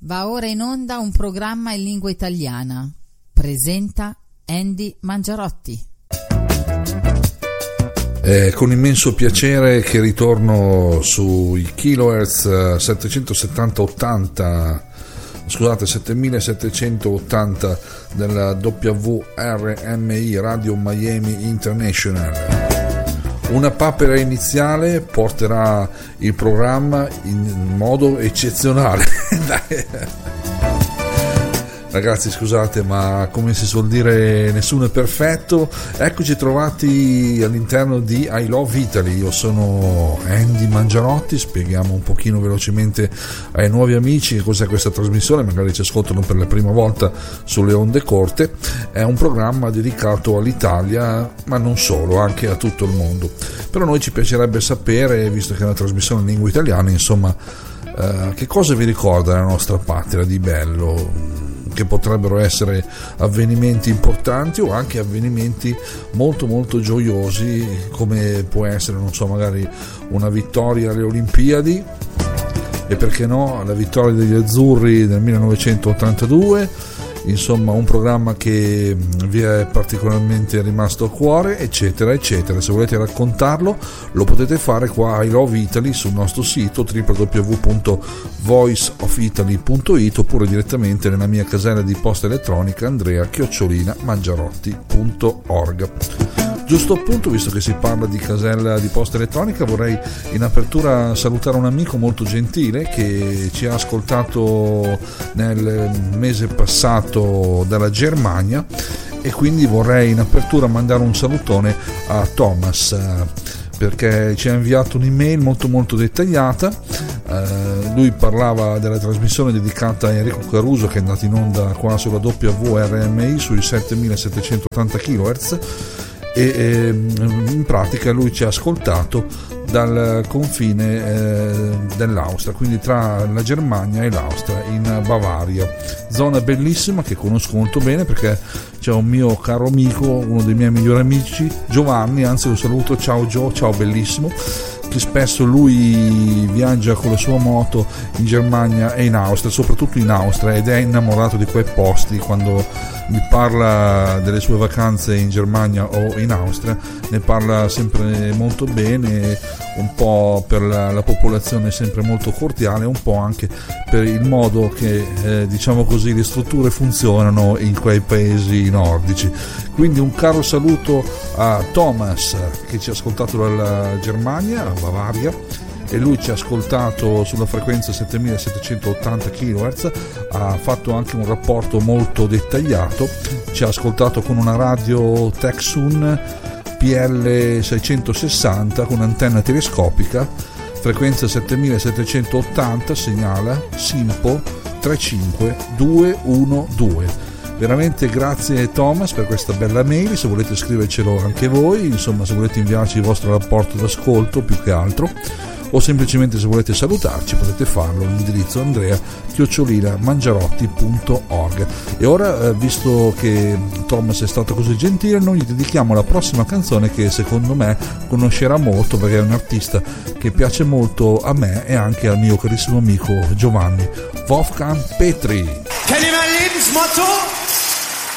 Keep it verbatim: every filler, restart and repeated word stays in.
Va ora in onda un programma in lingua italiana. Presenta Andy Mangiarotti. È con immenso piacere che ritorno sui kilohertz settecentosettanta ottanta, scusate settemilasettecentottanta della W R M I Radio Miami International. Una papera iniziale porterà il programma in modo eccezionale. Ragazzi, scusate, ma come si suol dire, nessuno è perfetto. Eccoci trovati all'interno di I Love Italy. Io sono Andy Mangiarotti. Spieghiamo un pochino velocemente ai nuovi amici che cos'è questa trasmissione, magari ci ascoltano per la prima volta sulle onde corte. È un programma dedicato all'Italia, ma non solo, anche a tutto il mondo. Però a noi ci piacerebbe sapere, visto che è una trasmissione in lingua italiana, insomma, eh, che cosa vi ricorda la nostra patria di bello, che potrebbero essere avvenimenti importanti o anche avvenimenti molto molto gioiosi, come può essere, non so, magari una vittoria alle Olimpiadi, e perché no la vittoria degli azzurri del millenovecentottantadue. Insomma, un programma che vi è particolarmente rimasto a cuore, eccetera eccetera. Se volete raccontarlo lo potete fare qua a I Love Italy sul nostro sito w w w punto voice of italy punto it oppure direttamente nella mia casella di posta elettronica andrea chiocciolina mangiarotti punto org. Giusto appunto, visto che si parla di casella di posta elettronica, vorrei in apertura salutare un amico molto gentile che ci ha ascoltato nel mese passato dalla Germania, e quindi vorrei in apertura mandare un salutone a Thomas, perché ci ha inviato un'email molto molto dettagliata. Uh, lui parlava della trasmissione dedicata a Enrico Caruso, che è andato in onda qua sulla W R M I sui settemilasettecentottanta kilohertz, e eh, in pratica lui ci ha ascoltato dal confine eh, dell'Austria, quindi tra la Germania e l'Austria, in Bavaria, zona bellissima che conosco molto bene perché c'è un mio caro amico, uno dei miei migliori amici, Giovanni, anzi lo saluto, ciao Gio, ciao bellissimo, che spesso lui viaggia con la sua moto in Germania e in Austria, soprattutto in Austria, ed è innamorato di quei posti. Quando mi parla delle sue vacanze in Germania o in Austria ne parla sempre molto bene, un po' per la, la popolazione sempre molto cordiale, un po' anche per il modo che eh, diciamo così le strutture funzionano in quei paesi nordici. Quindi un caro saluto a Thomas, che ci ha ascoltato dalla Germania, a Bavaria, e lui ci ha ascoltato sulla frequenza settemilasettecentottanta kilohertz, ha fatto anche un rapporto molto dettagliato, ci ha ascoltato con una radio Texun P L seicentosessanta con antenna telescopica, frequenza settemilasettecentottanta, segnala Simpo tre cinque due uno due. Veramente grazie Thomas per questa bella mail. Se volete scrivercelo anche voi, insomma, se volete inviarci il vostro rapporto d'ascolto più che altro, o semplicemente se volete salutarci potete farlo all'indirizzo andrea chiocciolina mangiarotti punto org. E ora, visto che Thomas è stato così gentile, noi gli dedichiamo la prossima canzone che secondo me conoscerà molto, perché è un artista che piace molto a me e anche al mio carissimo amico Giovanni, Wolfgang Petri. Kennt ihr mein Lebensmotto?